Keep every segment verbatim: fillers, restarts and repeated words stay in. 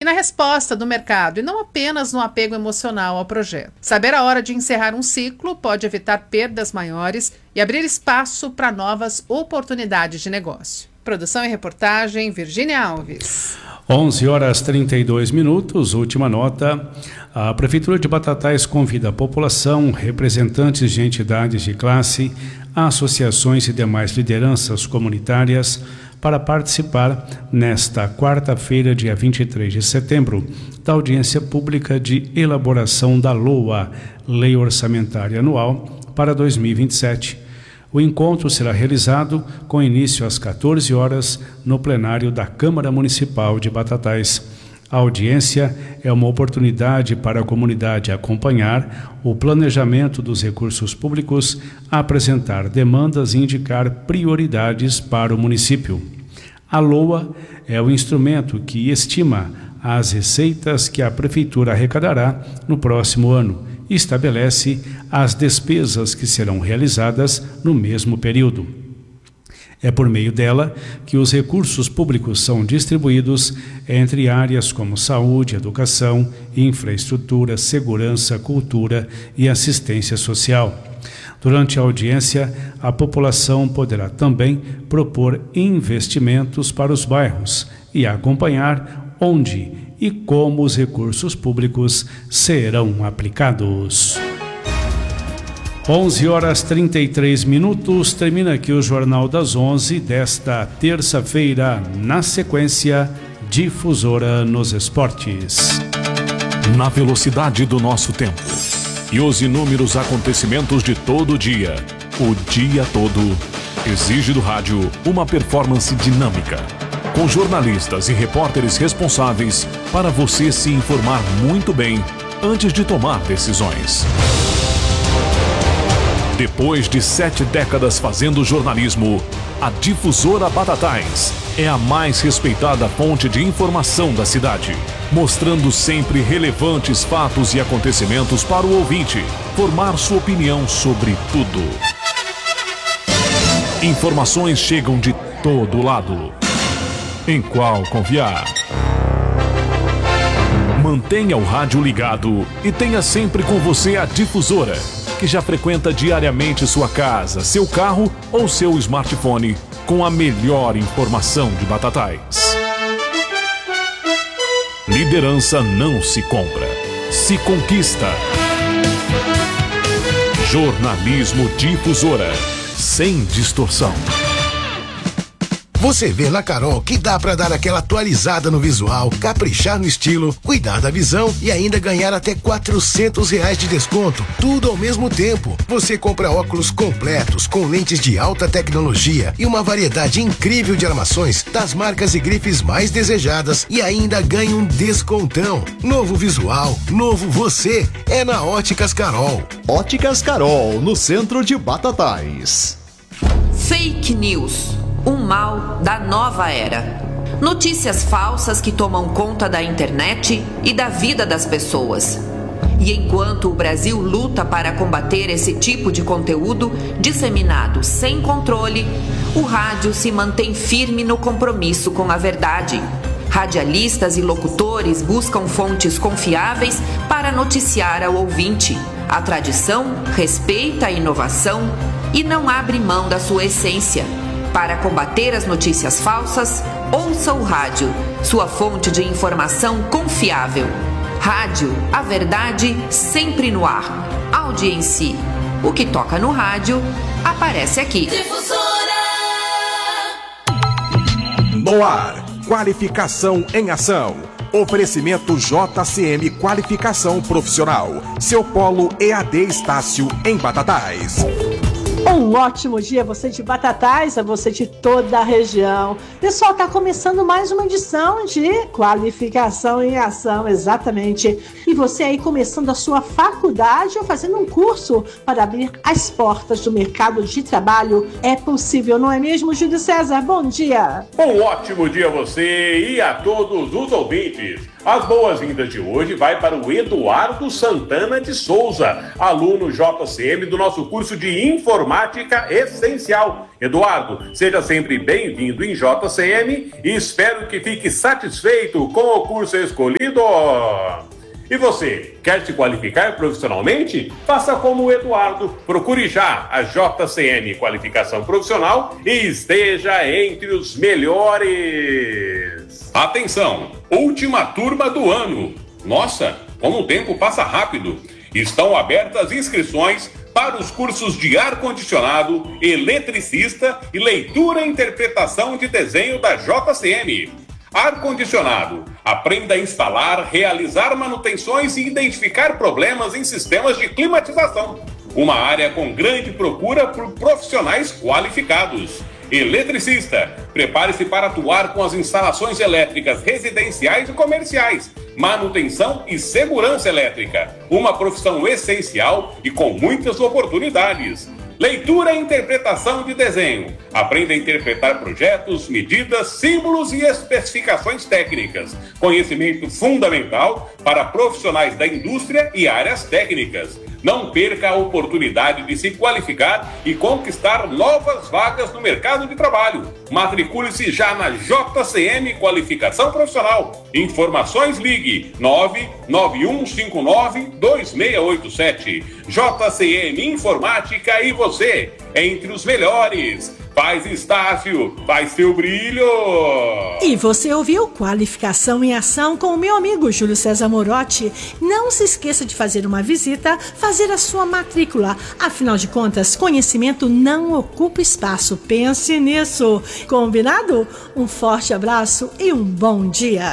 na resposta do mercado e não apenas no apego emocional ao projeto. Saber a hora de encerrar um ciclo pode evitar perdas maiores e abrir espaço para novas oportunidades de negócio. Produção e reportagem, Virgínia Alves. onze horas e trinta e dois minutos, última nota. A Prefeitura de Batatais convida a população, representantes de entidades de classe, associações e demais lideranças comunitárias para participar nesta quarta-feira, dia vinte e três de setembro, da audiência pública de elaboração da LOA, Lei Orçamentária Anual, para dois mil e vinte e sete. O encontro será realizado com início às quatorze horas no plenário da Câmara Municipal de Batatais. A audiência é uma oportunidade para a comunidade acompanhar o planejamento dos recursos públicos, apresentar demandas e indicar prioridades para o município. A LOA é o instrumento que estima as receitas que a Prefeitura arrecadará no próximo ano e estabelece as despesas que serão realizadas no mesmo período. É por meio dela que os recursos públicos são distribuídos entre áreas como saúde, educação, infraestrutura, segurança, cultura e assistência social. Durante a audiência, a população poderá também propor investimentos para os bairros e acompanhar onde e como os recursos públicos serão aplicados. onze horas e trinta e três minutos, termina aqui o Jornal das onze desta terça-feira, na sequência, Difusora nos Esportes. Na velocidade do nosso tempo e os inúmeros acontecimentos de todo o dia, o dia todo, exige do rádio uma performance dinâmica, com jornalistas e repórteres responsáveis para você se informar muito bem antes de tomar decisões. Depois de sete décadas fazendo jornalismo, a Difusora Batatais é a mais respeitada fonte de informação da cidade, mostrando sempre relevantes fatos e acontecimentos para o ouvinte formar sua opinião sobre tudo. Informações chegam de todo lado. Em qual confiar? Mantenha o rádio ligado e tenha sempre com você a Difusora, que já frequenta diariamente sua casa, seu carro ou seu smartphone com a melhor informação de Batatais. Liderança não se compra, se conquista. Jornalismo Difusora, sem distorção. Você vê na Carol que dá pra dar aquela atualizada no visual, caprichar no estilo, cuidar da visão e ainda ganhar até quatrocentos reais de desconto, tudo ao mesmo tempo. Você compra óculos completos com lentes de alta tecnologia e uma variedade incrível de armações das marcas e grifes mais desejadas e ainda ganha um descontão. Novo visual, novo você, é na Óticas Carol. Óticas Carol, no centro de Batatais. Fake News. Um mal da nova era. Notícias falsas que tomam conta da internet e da vida das pessoas. E enquanto o Brasil luta para combater esse tipo de conteúdo disseminado sem controle, o rádio se mantém firme no compromisso com a verdade. Radialistas e locutores buscam fontes confiáveis para noticiar ao ouvinte. A tradição respeita a inovação e não abre mão da sua essência. Para combater as notícias falsas, ouça o rádio, sua fonte de informação confiável. Rádio, a verdade sempre no ar. Audiência. O que toca no rádio, aparece aqui. Difusora! No ar, qualificação em ação. Oferecimento J C M Qualificação Profissional. Seu polo E A D Estácio em Batatais. Um ótimo dia a você de Batatais, a você de toda a região. Pessoal, está começando mais uma edição de Qualificação em Ação, exatamente. E você aí começando a sua faculdade ou fazendo um curso para abrir as portas do mercado de trabalho, é possível, não é mesmo, Júlio César? Bom dia! Um ótimo dia a você e a todos os ouvintes. As boas-vindas de hoje vai para o Eduardo Santana de Souza, aluno J C M do nosso curso de Informática Essencial. Eduardo, seja sempre bem-vindo em J C M e espero que fique satisfeito com o curso escolhido. E você, quer se qualificar profissionalmente? Faça como o Eduardo, procure já a J C M Qualificação Profissional e esteja entre os melhores. Atenção, última turma do ano. Nossa, como o tempo passa rápido. Estão abertas inscrições para os cursos de ar-condicionado, eletricista e leitura e interpretação de desenho da J C M. Ar-condicionado. Aprenda a instalar, realizar manutenções e identificar problemas em sistemas de climatização. Uma área com grande procura por profissionais qualificados. Eletricista. Prepare-se para atuar com as instalações elétricas residenciais e comerciais. Manutenção e segurança elétrica. Uma profissão essencial e com muitas oportunidades. Leitura e interpretação de desenho. Aprenda a interpretar projetos, medidas, símbolos e especificações técnicas. Conhecimento fundamental para profissionais da indústria e áreas técnicas. Não perca a oportunidade de se qualificar e conquistar novas vagas no mercado de trabalho. Matricule-se já na J C M Qualificação Profissional. Informações, ligue nove nove um cinco nove dois seis oito sete. J C M Informática e você, entre os melhores. Faz Estácio, faz seu brilho! E você ouviu Qualificação em Ação com o meu amigo Júlio César Morotti. Não se esqueça de fazer uma visita, fazer a sua matrícula. Afinal de contas, conhecimento não ocupa espaço. Pense nisso. Combinado? Um forte abraço e um bom dia.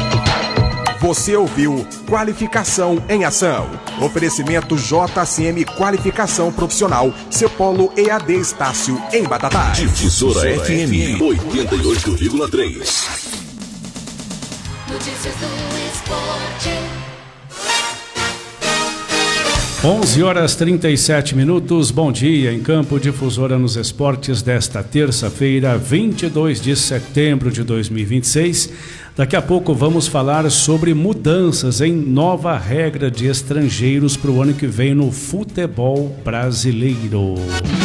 Você ouviu Qualificação em Ação. Oferecimento J C M Qualificação Profissional. Seu polo E A D Estácio em Batatais. Difusora F M oitenta e oito vírgula três. Notícias do esporte. onze horas e trinta e sete minutos, bom dia em Campo Difusora nos esportes desta terça-feira, vinte e dois de setembro de dois mil e vinte e seis. Daqui a pouco vamos falar sobre mudanças em nova regra de estrangeiros para o ano que vem no futebol brasileiro.